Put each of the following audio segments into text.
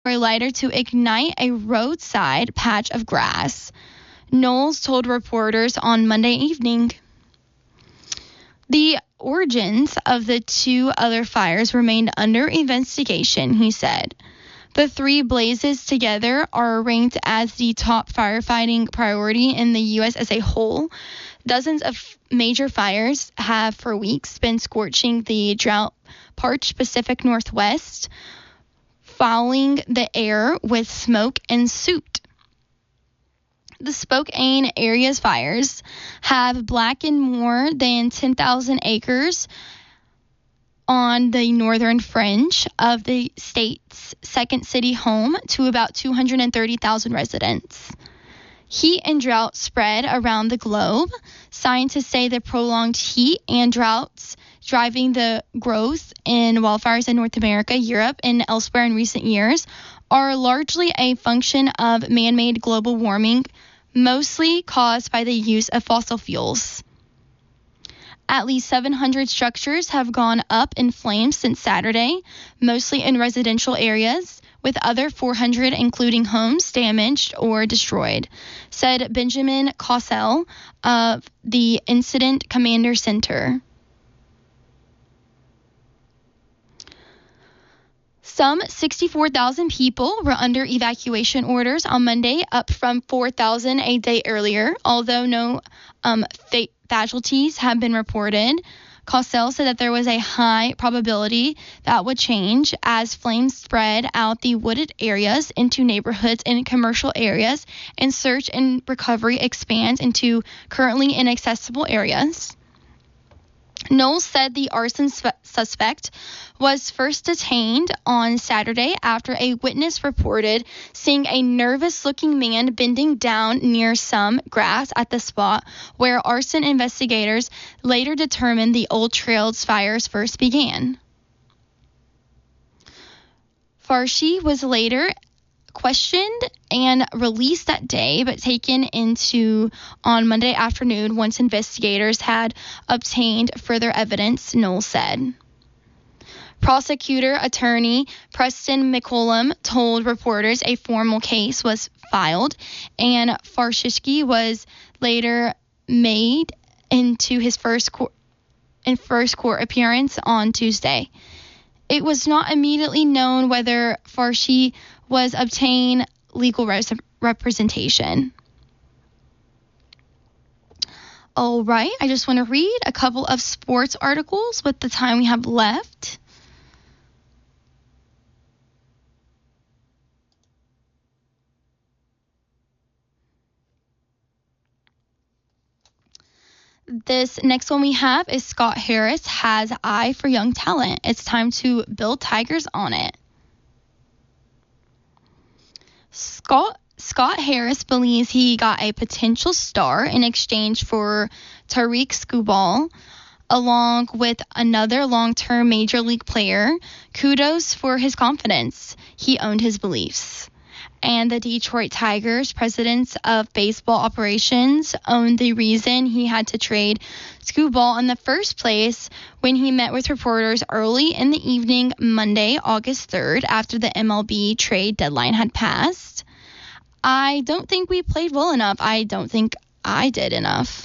a lighter to ignite a roadside patch of grass, Knowles told reporters on Monday evening. The origins of the two other fires remained under investigation, he said. The three blazes together are ranked as the top firefighting priority in the U.S. as a whole. Dozens of major fires have for weeks been scorching the drought-parched Pacific Northwest, fouling the air with smoke and soot. The Spokane area's fires have blackened more than 10,000 acres on the northern fringe of the state's second city, home to about 230,000 residents. Heat and drought spread around the globe. Scientists say the prolonged heat and droughts driving the growth in wildfires in North America, Europe, and elsewhere in recent years are largely a function of man-made global warming, mostly caused by the use of fossil fuels. At least 700 structures have gone up in flames since Saturday, mostly in residential areas, with other 400, including homes, damaged or destroyed, said Benjamin Kossel of the Incident Commander Center. Some 64,000 people were under evacuation orders on Monday, up from 4,000 a day earlier, although no casualties have been reported. Kossel said that there was a high probability that would change as flames spread out the wooded areas into neighborhoods and commercial areas, and search and recovery expands into currently inaccessible areas. Knowles said the arson suspect was first detained on Saturday after a witness reported seeing a nervous-looking man bending down near some grass at the spot where arson investigators later determined the Old Trails fires first began. Farshi was later questioned and released that day, but taken into on Monday afternoon once investigators had obtained further evidence, Knowles said. Prosecutor attorney Preston McCollum told reporters a formal case was filed, and Farshishki was later made into his first court appearance on Tuesday. It was not immediately known whether Farshi was obtain legal representation. All right, I just want to read a couple of sports articles with the time we have left. This next one we have is Scott Harris has eye for young talent. It's time to build Tigers on it. Scott Harris believes he got a potential star in exchange for Tariq Skubal, along with another long-term major league player. Kudos for his confidence. He owned his beliefs. And the Detroit Tigers, presidents of baseball operations, owned the reason he had to trade Skubal in the first place when he met with reporters early in the evening Monday, August 3rd, after the MLB trade deadline had passed. I don't think we played well enough. I don't think I did enough.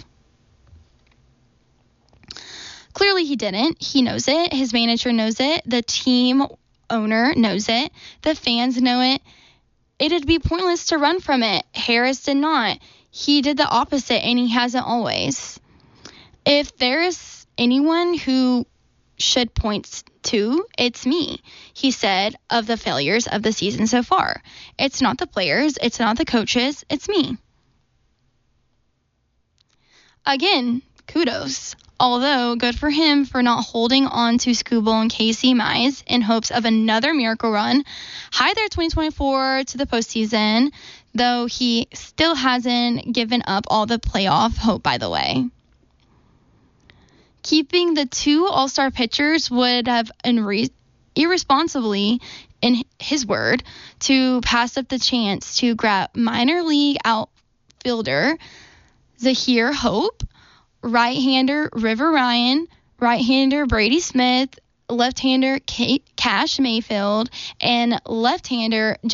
Clearly he didn't. He knows it. His manager knows it. The team owner knows it. The fans know it. It'd be pointless to run from it. Harris did not. He did the opposite, and he hasn't always. If there is anyone who should point to, it's me, he said, of the failures of the season so far. It's not the players, it's not the coaches, it's me. Again, kudos. Although, good for him for not holding on to Skubal and Casey Mize in hopes of another miracle run. Hi there, 2024 to the postseason, though he still hasn't given up all the playoff hope, by the way. Keeping the two all-star pitchers would have irresponsibly, in his word, to pass up the chance to grab minor league outfielder Zahir Hope, right-hander River Ryan, right-hander Brady Smith, left-hander Cash Mayfield, and left-hander